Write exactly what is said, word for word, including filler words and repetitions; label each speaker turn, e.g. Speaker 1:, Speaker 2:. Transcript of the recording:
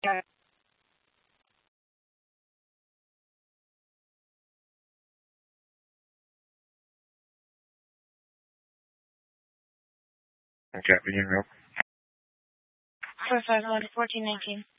Speaker 1: Okay, begin real.
Speaker 2: Four five one fourteen nineteen.